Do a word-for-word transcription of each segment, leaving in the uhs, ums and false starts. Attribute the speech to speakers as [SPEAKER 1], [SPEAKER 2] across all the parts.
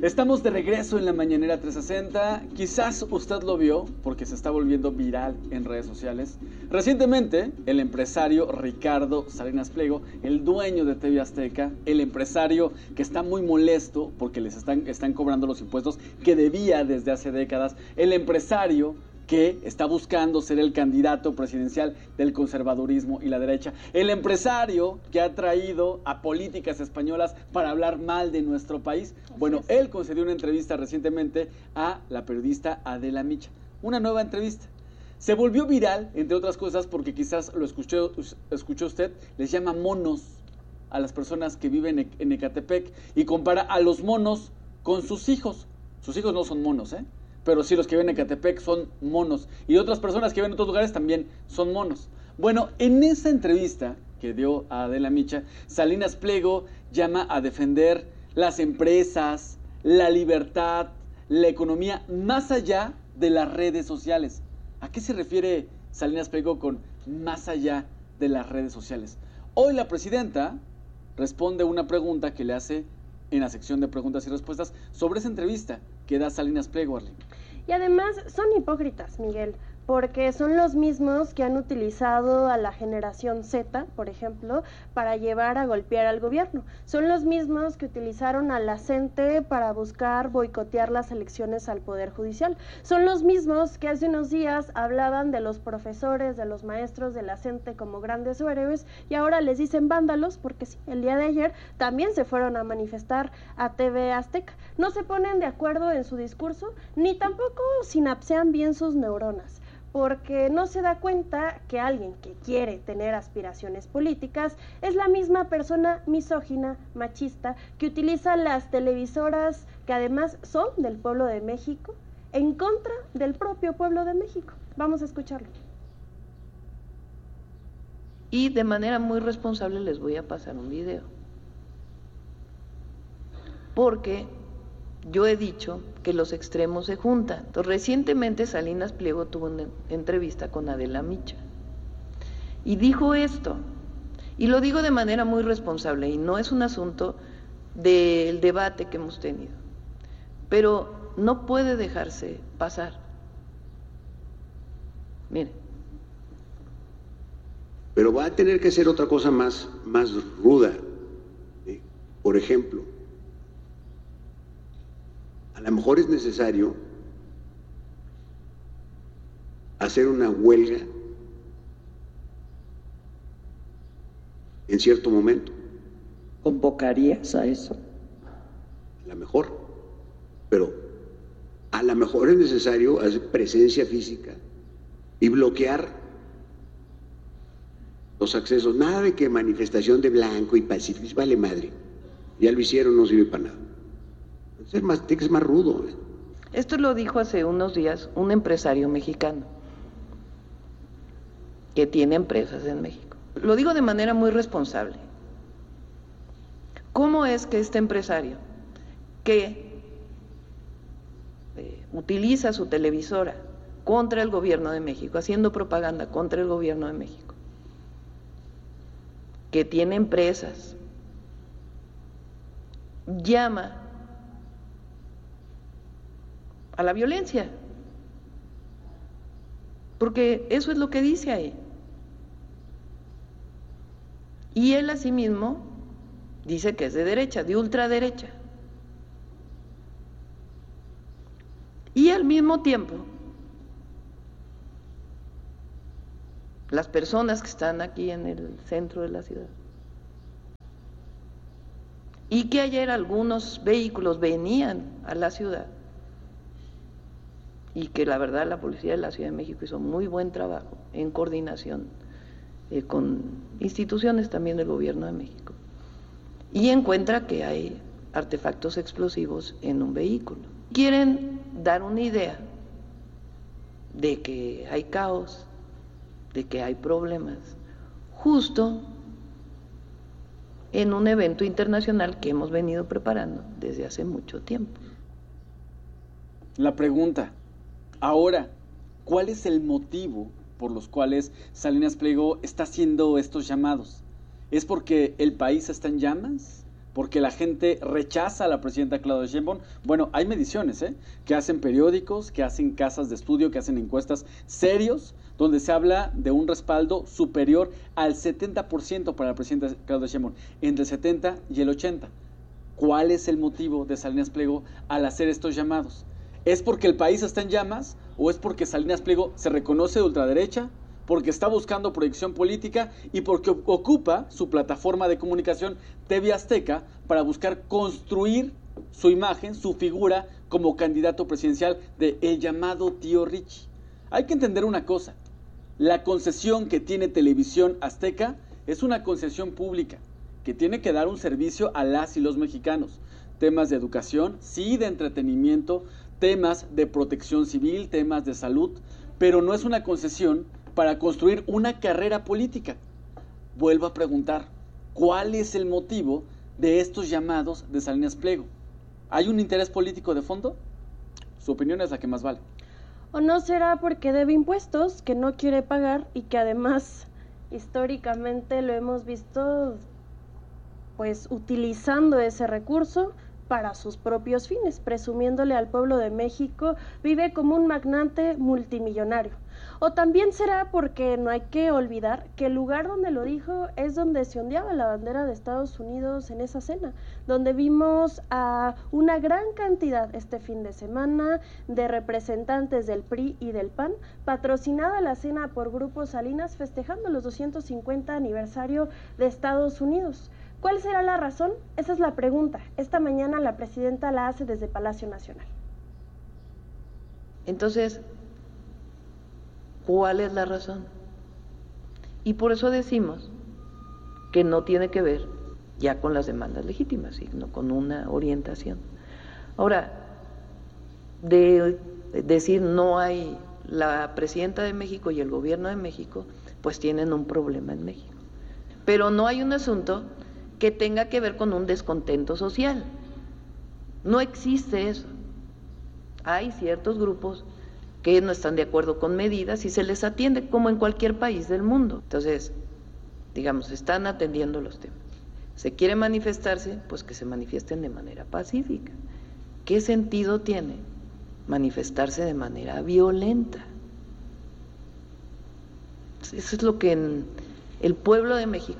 [SPEAKER 1] Estamos de regreso en la Mañanera trescientos sesenta. Quizás usted lo vio porque se está volviendo viral en redes sociales. Recientemente, el empresario Ricardo Salinas Pliego, el dueño de T V Azteca, el empresario que está muy molesto porque les están, están cobrando los impuestos que debía desde hace décadas, el empresario que está buscando ser el candidato presidencial del conservadurismo y la derecha, el empresario que ha traído a políticas españolas para hablar mal de nuestro país. Bueno, él concedió una entrevista recientemente a la periodista Adela Micha, una nueva entrevista. Se volvió viral, entre otras cosas, porque quizás lo escuchó, escuchó usted, les llama monos a las personas que viven en Ecatepec y compara a los monos con sus hijos. Sus hijos no son monos, ¿eh? Pero sí, los que viven en Ecatepec son monos. Y otras personas que viven en otros lugares también son monos. Bueno, en esa entrevista que dio a Adela Micha, Salinas Pliego llama a defender las empresas, la libertad, la economía, más allá de las redes sociales. ¿A qué se refiere Salinas Pliego con más allá de las redes sociales? Hoy la presidenta responde una pregunta que le hace en la sección de preguntas y respuestas sobre esa entrevista que da Salinas Pliego, Arlene.
[SPEAKER 2] Y además son hipócritas, Miguel, porque son los mismos que han utilizado a la generación Z, por ejemplo, para llevar a golpear al gobierno. Son los mismos que utilizaron a la CENTE para buscar boicotear las elecciones al Poder Judicial. Son los mismos que hace unos días hablaban de los profesores, de los maestros de la CENTE como grandes héroes y ahora les dicen vándalos porque sí, el día de ayer también se fueron a manifestar a T V Azteca. No se ponen de acuerdo en su discurso ni tampoco sinapsean bien sus neuronas, porque no se da cuenta que alguien que quiere tener aspiraciones políticas es la misma persona misógina, machista, que utiliza las televisoras que además son del pueblo de México, en contra del propio pueblo de México. Vamos a escucharlo.
[SPEAKER 3] Y de manera muy responsable les voy a pasar un video, porque yo he dicho que los extremos se juntan. Entonces, recientemente Salinas Pliego tuvo una entrevista con Adela Micha y dijo esto, y lo digo de manera muy responsable, y no es un asunto del debate que hemos tenido, pero no puede dejarse pasar. Mire.
[SPEAKER 4] Pero va a tener que ser otra cosa más, más ruda. ¿eh? Por ejemplo, a lo mejor es necesario hacer una huelga en cierto momento.
[SPEAKER 5] ¿Convocarías a eso?
[SPEAKER 4] A lo mejor, pero a lo mejor es necesario hacer presencia física y bloquear los accesos. Nada de que manifestación de blanco y pacífico, vale madre. Ya lo hicieron, no sirve para nada. Es más, es más rudo. ¿eh?
[SPEAKER 3] Esto lo dijo hace unos días un empresario mexicano que tiene empresas en México. Lo digo de manera muy responsable. ¿Cómo es que este empresario que eh, utiliza su televisora contra el gobierno de México, haciendo propaganda contra el gobierno de México, que tiene empresas, llama a la violencia? Porque eso es lo que dice ahí. Y él asimismo dice que es de derecha, de ultraderecha. Y al mismo tiempo, las personas que están aquí en el centro de la ciudad, y que ayer algunos vehículos venían a la ciudad, y que la verdad la policía de la Ciudad de México hizo muy buen trabajo en coordinación eh, con instituciones también del gobierno de México, y encuentra que hay artefactos explosivos en un vehículo. Quieren dar una idea de que hay caos, de que hay problemas, justo en un evento internacional que hemos venido preparando desde hace mucho tiempo.
[SPEAKER 1] La pregunta, ahora, ¿cuál es el motivo por los cuales Salinas Pliego está haciendo estos llamados? ¿Es porque el país está en llamas? porque la gente rechaza a la presidenta Claudia Sheinbaum. Bueno, hay mediciones, ¿eh? que hacen periódicos, que hacen casas de estudio, que hacen encuestas serios, donde se habla de un respaldo superior al setenta por ciento para la presidenta Claudia Sheinbaum, entre el setenta y el ochenta. ¿Cuál es el motivo de Salinas Pliego al hacer estos llamados? ¿Es porque el país está en llamas o es porque Salinas Pliego se reconoce de ultraderecha, porque está buscando proyección política y porque ocupa su plataforma de comunicación T V Azteca para buscar construir su imagen, su figura como candidato presidencial de el llamado tío Richie? Hay que entender una cosa, la concesión que tiene Televisión Azteca es una concesión pública que tiene que dar un servicio a las y los mexicanos. Temas de educación, sí, de entretenimiento, temas de protección civil, temas de salud, pero no es una concesión para construir una carrera política. Vuelvo a preguntar, ¿cuál es el motivo de estos llamados de Salinas Pliego? ¿Hay un interés político de fondo? Su opinión es la que más vale.
[SPEAKER 2] ¿O no será porque debe impuestos que no quiere pagar y que además históricamente lo hemos visto pues utilizando ese recurso para sus propios fines, presumiéndole al pueblo de México, vive como un magnate multimillonario? O también será porque no hay que olvidar que el lugar donde lo dijo es donde se ondeaba la bandera de Estados Unidos en esa cena, donde vimos a una gran cantidad este fin de semana de representantes del P R I y del P A N, patrocinada la cena por Grupo Salinas festejando los doscientos cincuenta aniversario de Estados Unidos. ¿Cuál será la razón? Esa es la pregunta. Esta mañana la presidenta la hace desde Palacio Nacional.
[SPEAKER 3] Entonces, ¿cuál es la razón? Y por eso decimos que no tiene que ver ya con las demandas legítimas, sino con una orientación. Ahora, de decir no hay la presidenta de México y el gobierno de México, pues tienen un problema en México. Pero no hay un asunto que tenga que ver con un descontento social. No existe eso. Hay ciertos grupos que no están de acuerdo con medidas y se les atiende como en cualquier país del mundo. Entonces, digamos, están atendiendo los temas. Se quiere manifestarse, pues que se manifiesten de manera pacífica. ¿Qué sentido tiene manifestarse de manera violenta? Eso es lo que en el pueblo de México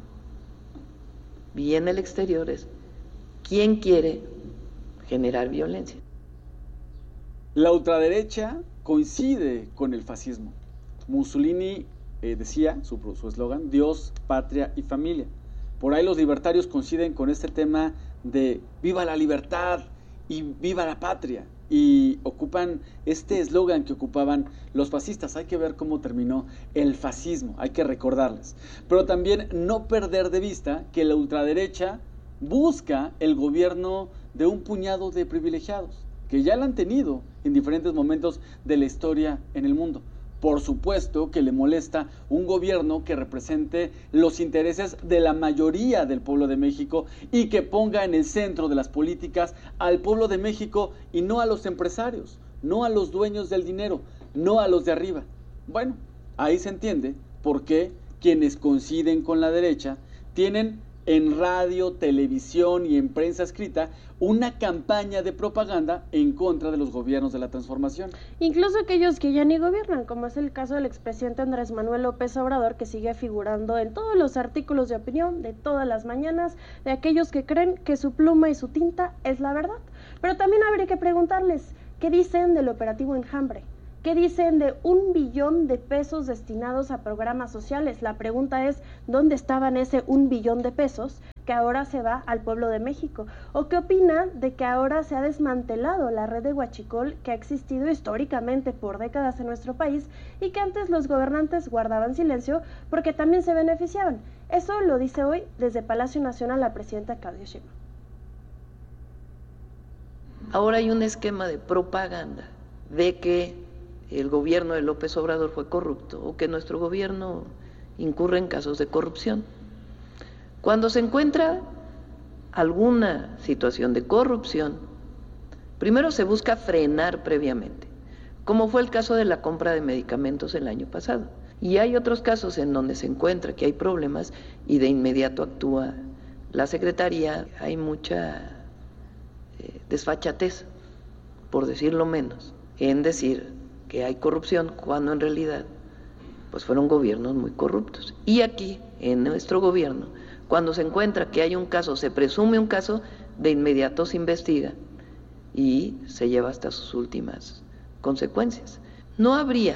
[SPEAKER 3] y en el exterior es, ¿quién quiere generar violencia?
[SPEAKER 1] La ultraderecha coincide con el fascismo. Mussolini eh, decía, su eslogan, Dios, patria y familia. Por ahí los libertarios coinciden con este tema de viva la libertad y viva la patria. Y ocupan este eslogan que ocupaban los fascistas. Hay que ver cómo terminó el fascismo, hay que recordarles. Pero también no perder de vista que la ultraderecha busca el gobierno de un puñado de privilegiados, que ya lo han tenido en diferentes momentos de la historia en el mundo. Por supuesto que le molesta un gobierno que represente los intereses de la mayoría del pueblo de México y que ponga en el centro de las políticas al pueblo de México y no a los empresarios, no a los dueños del dinero, no a los de arriba. Bueno, ahí se entiende por qué quienes coinciden con la derecha tienen en radio, televisión y en prensa escrita una campaña de propaganda en contra de los gobiernos de la transformación.
[SPEAKER 2] Incluso aquellos que ya ni gobiernan, como es el caso del expresidente Andrés Manuel López Obrador, que sigue figurando en todos los artículos de opinión de todas las mañanas, de aquellos que creen que su pluma y su tinta es la verdad. Pero también habría que preguntarles, ¿qué dicen del operativo Enjambre? ¿Qué dicen de un billón de pesos destinados a programas sociales? La pregunta es, ¿dónde estaban ese un billón de pesos que ahora se va al pueblo de México? ¿O qué opina de que ahora se ha desmantelado la red de huachicol que ha existido históricamente por décadas en nuestro país y que antes los gobernantes guardaban silencio porque también se beneficiaban? Eso lo dice hoy desde Palacio Nacional la presidenta Claudia Sheinbaum.
[SPEAKER 3] Ahora hay un esquema de propaganda de que el gobierno de López Obrador fue corrupto o que nuestro gobierno incurre en casos de corrupción. Cuando se encuentra alguna situación de corrupción, primero se busca frenar previamente, como fue el caso de la compra de medicamentos el año pasado. Y hay otros casos en donde se encuentra que hay problemas y de inmediato actúa la Secretaría hay mucha eh, desfachatez, por decirlo menos, en decir que hay corrupción cuando en realidad pues fueron gobiernos muy corruptos. Y aquí, en nuestro gobierno, cuando se encuentra que hay un caso, se presume un caso, de inmediato se investiga y se lleva hasta sus últimas consecuencias. No habría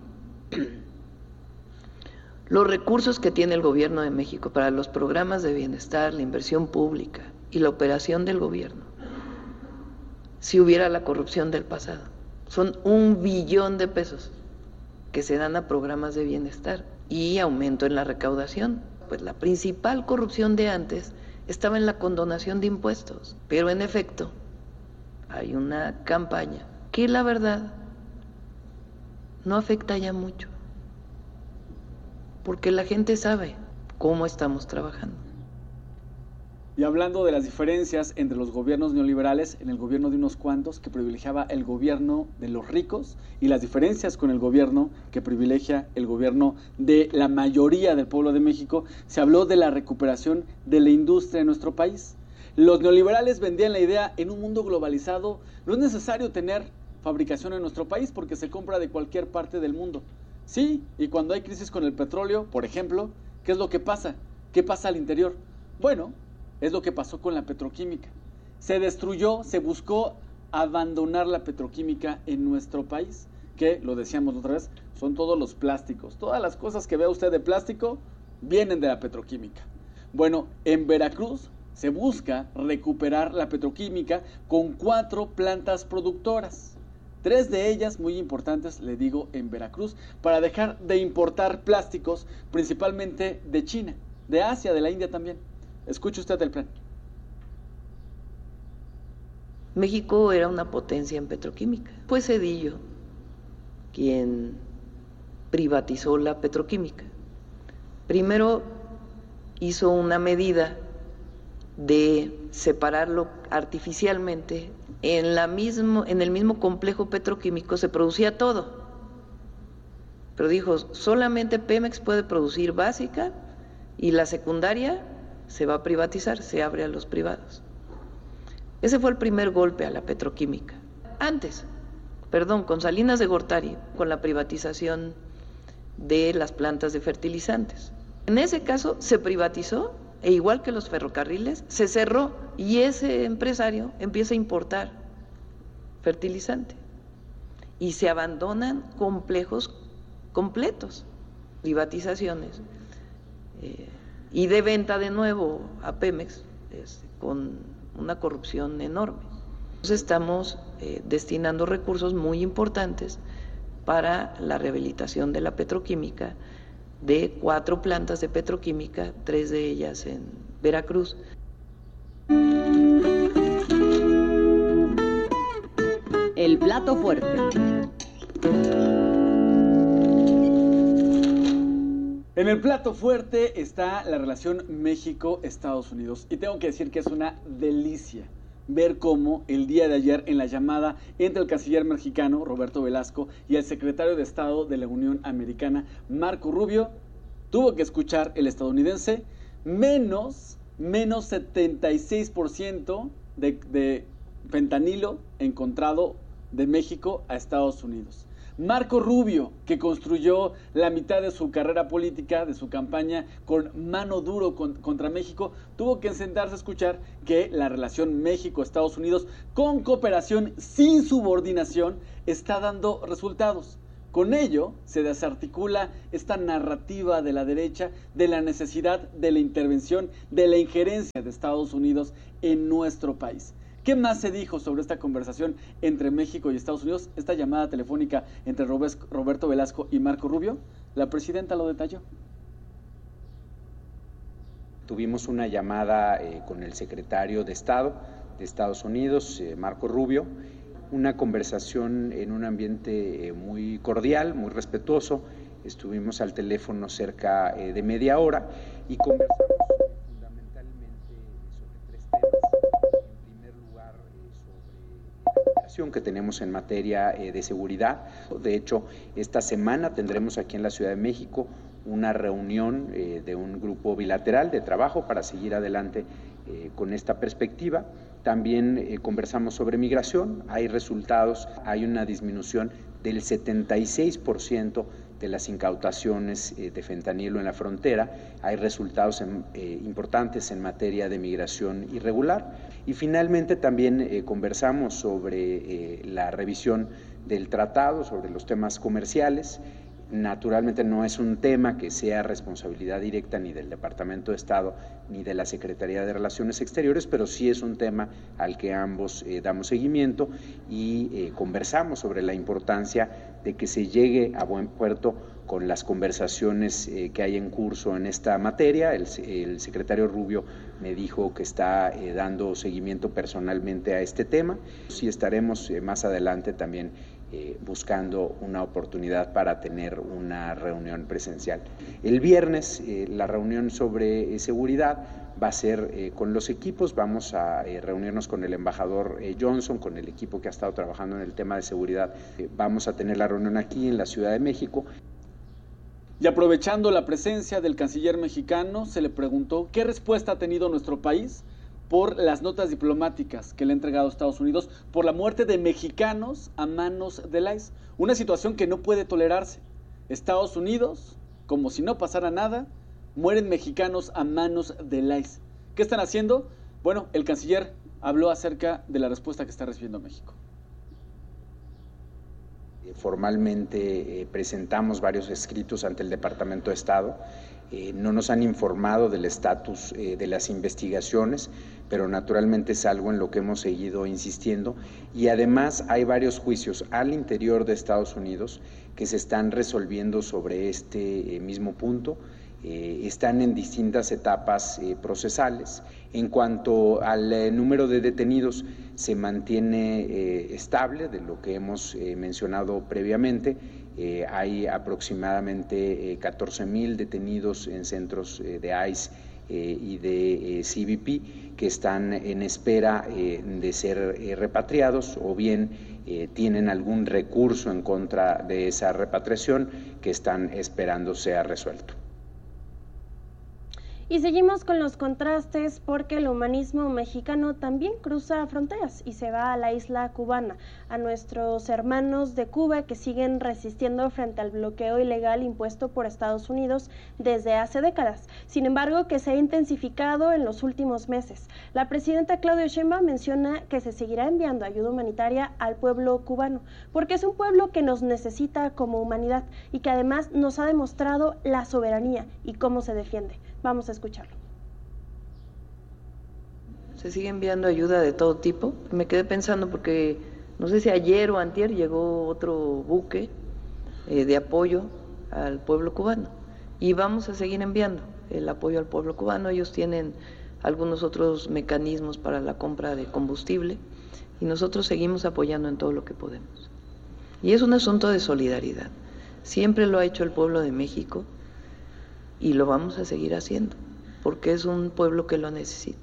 [SPEAKER 3] los recursos que tiene el gobierno de México para los programas de bienestar, la inversión pública y la operación del gobierno si hubiera la corrupción del pasado. Son un billón de pesos que se dan a programas de bienestar y aumento en la recaudación. Pues la principal corrupción de antes estaba en la condonación de impuestos, pero en efecto hay una campaña que la verdad no afecta ya mucho, porque la gente sabe cómo estamos trabajando.
[SPEAKER 1] Y hablando de las diferencias entre los gobiernos neoliberales, en el gobierno de unos cuantos que privilegiaba el gobierno de los ricos y las diferencias con el gobierno que privilegia el gobierno de la mayoría del pueblo de México, se habló de la recuperación de la industria en nuestro país. Los neoliberales vendían la idea: en un mundo globalizado no es necesario tener fabricación en nuestro país porque se compra de cualquier parte del mundo. Sí, y cuando hay crisis con el petróleo, por ejemplo, ¿qué es lo que pasa? ¿Qué pasa al interior? Bueno, es lo que pasó con la petroquímica. Se destruyó, se buscó abandonar la petroquímica en nuestro país, que, lo decíamos otra vez, son todos los plásticos. Todas las cosas que vea usted de plástico vienen de la petroquímica. Bueno, en Veracruz se busca recuperar la petroquímica con cuatro plantas productoras. Tres de ellas muy importantes, le digo, en Veracruz, para dejar de importar plásticos, principalmente de China, de Asia, de la India también. Escuche usted el plan.
[SPEAKER 3] México era una potencia en petroquímica. Fue Zedillo quien privatizó la petroquímica. Primero hizo una medida de separarlo artificialmente. En, la mismo, en el mismo complejo petroquímico se producía todo. Pero dijo, solamente Pemex puede producir básica y la secundaria se va a privatizar, se abre a los privados. Ese fue el primer golpe a la petroquímica. Antes, perdón, con Salinas de Gortari, con la privatización de las plantas de fertilizantes. En ese caso se privatizó, e igual que los ferrocarriles, se cerró y ese empresario empieza a importar fertilizante y se abandonan complejos completos, privatizaciones eh, y de venta de nuevo a Pemex este, con una corrupción enorme. Entonces estamos eh, destinando recursos muy importantes para la rehabilitación de la petroquímica, de cuatro plantas de petroquímica, tres de ellas en Veracruz.
[SPEAKER 6] El plato fuerte.
[SPEAKER 1] En el plato fuerte está la relación México-Estados Unidos. Y tengo que decir que es una delicia ver cómo el día de ayer, en la llamada entre el canciller mexicano, Roberto Velasco, y el secretario de Estado de la Unión Americana, Marco Rubio, tuvo que escuchar el estadounidense menos, menos setenta y seis por ciento de, de fentanilo encontrado de México a Estados Unidos. Marco Rubio, que construyó la mitad de su carrera política, de su campaña, con mano duro con, contra México, tuvo que sentarse a escuchar que la relación México-Estados Unidos, con cooperación sin subordinación, está dando resultados. Con ello se desarticula esta narrativa de la derecha de la necesidad de la intervención, de la injerencia de Estados Unidos en nuestro país. ¿Qué más se dijo sobre esta conversación entre México y Estados Unidos? Esta llamada telefónica entre Roberto Velasco y Marco Rubio. La presidenta lo detalló.
[SPEAKER 7] Tuvimos una llamada eh, con el secretario de Estado de Estados Unidos, eh, Marco Rubio, una conversación en un ambiente eh, muy cordial, muy respetuoso. Estuvimos al teléfono cerca eh, de media hora y conversamos fundamentalmente sobre tres temas. En primer lugar, eh, sobre la operación que tenemos en materia eh, de seguridad. De hecho, esta semana tendremos aquí en la Ciudad de México una reunión eh, de un grupo bilateral de trabajo para seguir adelante eh, con esta perspectiva. También eh, conversamos sobre migración, hay resultados, hay una disminución del setenta y seis por ciento de las incautaciones eh, de fentanilo en la frontera, hay resultados en, eh, importantes en materia de migración irregular. Y finalmente también eh, conversamos sobre eh, la revisión del tratado, sobre los temas comerciales. Naturalmente no es un tema que sea responsabilidad directa ni del Departamento de Estado ni de la Secretaría de Relaciones Exteriores, pero sí es un tema al que ambos eh, damos seguimiento y eh, conversamos sobre la importancia de que se llegue a buen puerto con las conversaciones eh, que hay en curso en esta materia. El, el secretario Rubio me dijo que está eh, dando seguimiento personalmente a este tema. Sí estaremos eh, más adelante también Eh, buscando una oportunidad para tener una reunión presencial. El viernes eh, la reunión sobre eh, seguridad va a ser eh, con los equipos, vamos a eh, reunirnos con el embajador eh, Johnson, con el equipo que ha estado trabajando en el tema de seguridad. Eh, vamos a tener la reunión aquí en la Ciudad de México.
[SPEAKER 1] Y aprovechando la presencia del canciller mexicano, se le preguntó qué respuesta ha tenido nuestro país por las notas diplomáticas que le ha entregado Estados Unidos por la muerte de mexicanos a manos del I C E. Una situación que no puede tolerarse. Estados Unidos, como si no pasara nada, mueren mexicanos a manos del I C E. ¿Qué están haciendo? Bueno, el canciller habló acerca de la respuesta que está recibiendo México.
[SPEAKER 7] Formalmente eh, presentamos varios escritos ante el Departamento de Estado. Eh, no nos han informado del estatus eh, de las investigaciones, pero naturalmente es algo en lo que hemos seguido insistiendo. Y además hay varios juicios al interior de Estados Unidos que se están resolviendo sobre este eh, mismo punto. Eh, están en distintas etapas eh, procesales. En cuanto al eh, número de detenidos, se mantiene eh, estable de lo que hemos eh, mencionado previamente. Eh, hay aproximadamente eh, catorce mil detenidos en centros eh, de I C E eh, y de eh, C B P que están en espera eh, de ser eh, repatriados o bien eh, tienen algún recurso en contra de esa repatriación que están esperando sea resuelto.
[SPEAKER 2] Y seguimos con los contrastes porque el humanismo mexicano también cruza fronteras y se va a la isla cubana, a nuestros hermanos de Cuba que siguen resistiendo frente al bloqueo ilegal impuesto por Estados Unidos desde hace décadas, sin embargo que se ha intensificado en los últimos meses. La presidenta Claudia Sheinbaum menciona que se seguirá enviando ayuda humanitaria al pueblo cubano, porque es un pueblo que nos necesita como humanidad y que además nos ha demostrado la soberanía y cómo se defiende. Vamos a escucharlo.
[SPEAKER 3] Se sigue enviando ayuda de todo tipo. Me quedé pensando porque no sé si ayer o antier llegó otro buque eh, de apoyo al pueblo cubano y vamos a seguir enviando el apoyo al pueblo cubano. Ellos tienen algunos otros mecanismos para la compra de combustible y nosotros seguimos apoyando en todo lo que podemos. Y es un asunto de solidaridad. Siempre lo ha hecho el pueblo de México y lo vamos a seguir haciendo, porque es un pueblo que lo necesita.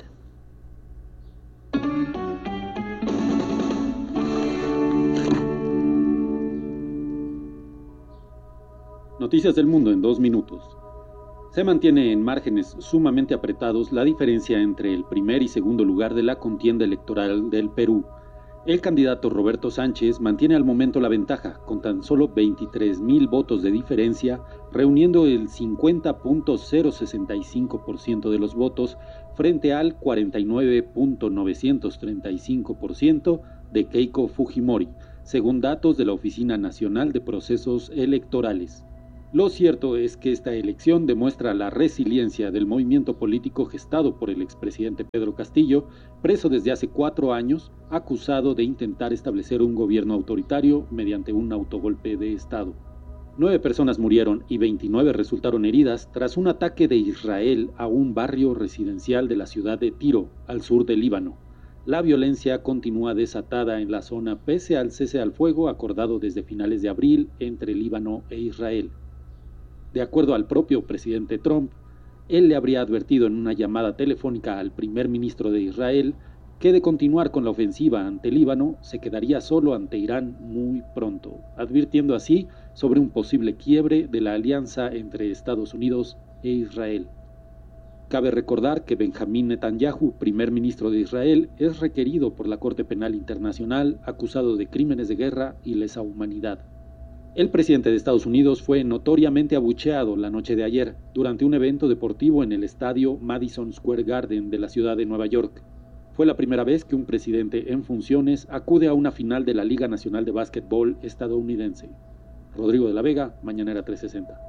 [SPEAKER 8] Noticias del mundo en dos minutos. Se mantiene en márgenes sumamente apretados la diferencia entre el primer y segundo lugar de la contienda electoral del Perú. El candidato Roberto Sánchez mantiene al momento la ventaja, con tan solo veintitrés mil votos de diferencia, reuniendo el cincuenta punto cero sesenta y cinco por ciento de los votos frente al cuarenta y nueve punto novecientos treinta y cinco por ciento de Keiko Fujimori, según datos de la Oficina Nacional de Procesos Electorales. Lo cierto es que esta elección demuestra la resiliencia del movimiento político gestado por el expresidente Pedro Castillo, preso desde hace cuatro años, acusado de intentar establecer un gobierno autoritario mediante un autogolpe de Estado. Nueve personas murieron y veintinueve resultaron heridas tras un ataque de Israel a un barrio residencial de la ciudad de Tiro, al sur del Líbano. La violencia continúa desatada en la zona pese al cese al fuego acordado desde finales de abril entre Líbano e Israel. De acuerdo al propio presidente Trump, él le habría advertido en una llamada telefónica al primer ministro de Israel que de continuar con la ofensiva ante Líbano se quedaría solo ante Irán muy pronto, advirtiendo así sobre un posible quiebre de la alianza entre Estados Unidos e Israel. Cabe recordar que Benjamín Netanyahu, primer ministro de Israel, es requerido por la Corte Penal Internacional acusado de crímenes de guerra y lesa humanidad. El presidente de Estados Unidos fue notoriamente abucheado la noche de ayer durante un evento deportivo en el estadio Madison Square Garden de la ciudad de Nueva York. Fue la primera vez que un presidente en funciones acude a una final de la Liga Nacional de Básquetbol estadounidense. Rodrigo de la Vega, Mañanera trescientos sesenta.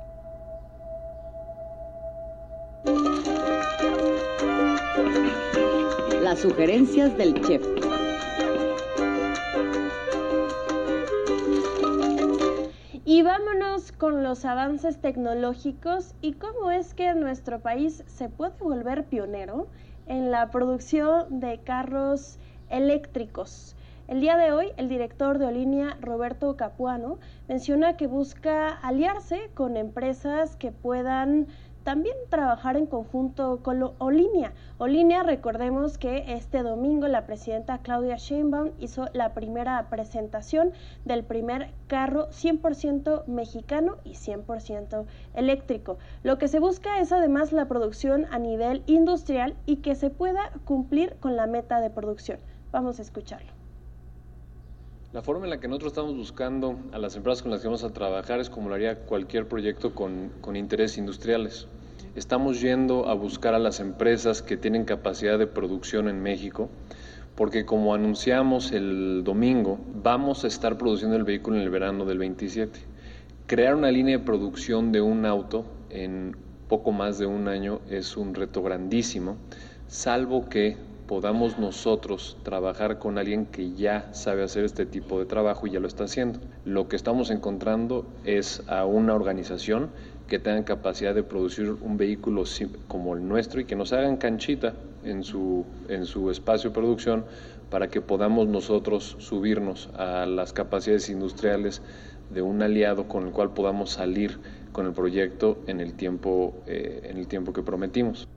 [SPEAKER 6] Las sugerencias del chef.
[SPEAKER 2] Y vámonos con los avances tecnológicos y cómo es que nuestro país se puede volver pionero en la producción de carros eléctricos. El día de hoy, el director de Olinia, Roberto Capuano, menciona que busca aliarse con empresas que puedan también trabajar en conjunto con Olinia. Olinia, recordemos que este domingo la presidenta Claudia Sheinbaum hizo la primera presentación del primer carro cien por ciento mexicano y cien por ciento eléctrico. Lo que se busca es además la producción a nivel industrial y que se pueda cumplir con la meta de producción. Vamos a escucharlo.
[SPEAKER 9] La forma en la que nosotros estamos buscando a las empresas con las que vamos a trabajar es como lo haría cualquier proyecto con, con intereses industriales. Estamos yendo a buscar a las empresas que tienen capacidad de producción en México, porque como anunciamos el domingo, vamos a estar produciendo el vehículo en el verano del veintisiete. Crear una línea de producción de un auto en poco más de un año es un reto grandísimo, salvo que podamos nosotros trabajar con alguien que ya sabe hacer este tipo de trabajo y ya lo está haciendo. Lo que estamos encontrando es a una organización que tenga capacidad de producir un vehículo como el nuestro y que nos hagan canchita en su, en su espacio de producción para que podamos nosotros subirnos a las capacidades industriales de un aliado con el cual podamos salir con el proyecto en el tiempo, eh, en el tiempo que prometimos.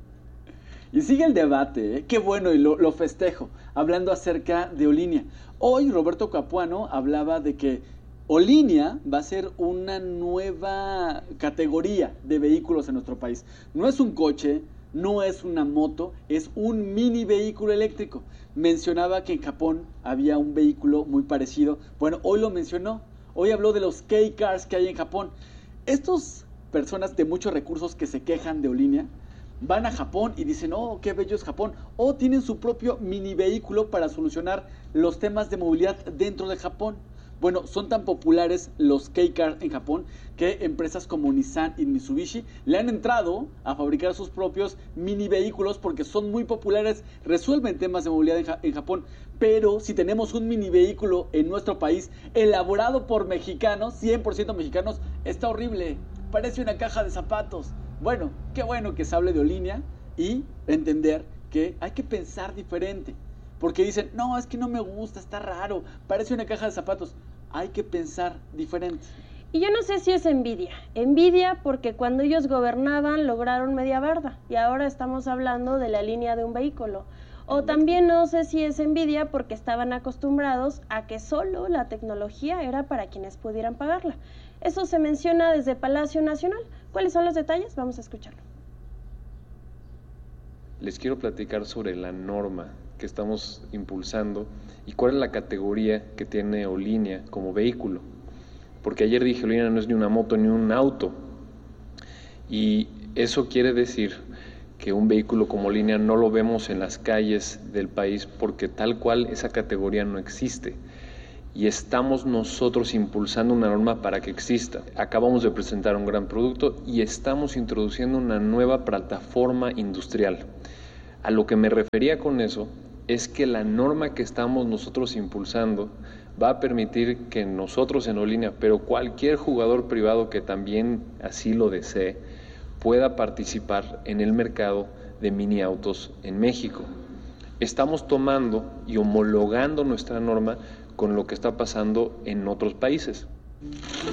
[SPEAKER 1] Y sigue el debate, ¿eh? Qué bueno, y lo, lo festejo, hablando acerca de Olinia. Hoy Roberto Capuano hablaba de que Olinia va a ser una nueva categoría de vehículos en nuestro país. No es un coche, no es una moto, es un mini vehículo eléctrico. Mencionaba que en Japón había un vehículo muy parecido. Bueno, hoy lo mencionó, hoy habló de los K-Cars que hay en Japón. Estas personas de muchos recursos que se quejan de Olinia van a Japón y dicen, oh, qué bello es Japón, o tienen su propio mini vehículo para solucionar los temas de movilidad dentro de Japón. Bueno, son tan populares los K-Cars en Japón que empresas como Nissan y Mitsubishi le han entrado a fabricar sus propios mini vehículos porque son muy populares, resuelven temas de movilidad en, ja- en Japón. Pero si tenemos un mini vehículo en nuestro país elaborado por mexicanos, cien por ciento mexicanos, está horrible, parece una caja de zapatos. Bueno, qué bueno que se hable de Olinia y entender que hay que pensar diferente. Porque dicen, no, es que no me gusta, está raro, parece una caja de zapatos. Hay que pensar diferente.
[SPEAKER 2] Y yo no sé si es envidia. Envidia porque cuando ellos gobernaban lograron media barda y ahora estamos hablando de la línea de un vehículo. O también no sé si es envidia porque estaban acostumbrados a que solo la tecnología era para quienes pudieran pagarla. Eso se menciona desde Palacio Nacional. ¿Cuáles son los detalles? Vamos a escucharlo.
[SPEAKER 9] Les quiero platicar sobre la norma que estamos impulsando y cuál es la categoría que tiene Olinia como vehículo. Porque ayer dije, Olinia no es ni una moto ni un auto. Y eso quiere decir que un vehículo como Olinia no lo vemos en las calles del país porque tal cual esa categoría no existe. Y estamos nosotros impulsando una norma para que exista. Acabamos de presentar un gran producto y estamos introduciendo una nueva plataforma industrial. A lo que me refería con eso es que la norma que estamos nosotros impulsando va a permitir que nosotros en Olinia, pero cualquier jugador privado que también así lo desee, pueda participar en el mercado de mini autos en México. Estamos tomando y homologando nuestra norma con lo que está pasando en otros países.